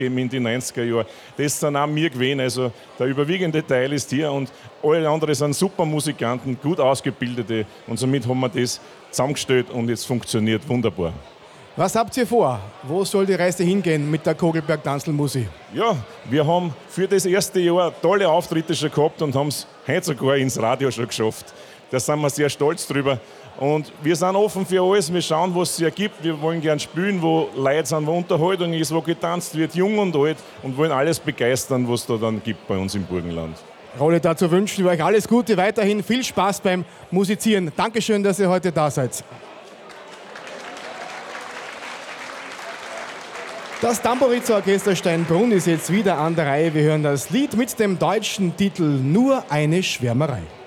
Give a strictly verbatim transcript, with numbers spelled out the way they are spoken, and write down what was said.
eben in die neunziger Jahre. Das sind auch wir gewesen. Also der überwiegende Teil ist hier und alle anderen sind super Musikanten, gut ausgebildete und somit haben wir das zusammengestellt und jetzt funktioniert wunderbar. Was habt ihr vor? Wo soll die Reise hingehen mit der Kogelberg-Tanzlmusik? Ja, wir haben für das erste Jahr tolle Auftritte schon gehabt und haben es heute sogar ins Radio schon geschafft. Da sind wir sehr stolz drüber. Und wir sind offen für alles, wir schauen, was es hier gibt. Wir wollen gern spielen, wo Leute sind, wo Unterhaltung ist, wo getanzt wird, jung und alt und wollen alles begeistern, was es da dann gibt bei uns im Burgenland. Rolle, dazu wünschen wir euch alles Gute, weiterhin viel Spaß beim Musizieren. Dankeschön, dass ihr heute da seid. Das Tamburiza-Orchester Steinbrunn ist jetzt wieder an der Reihe. Wir hören das Lied mit dem deutschen Titel Nur eine Schwärmerei.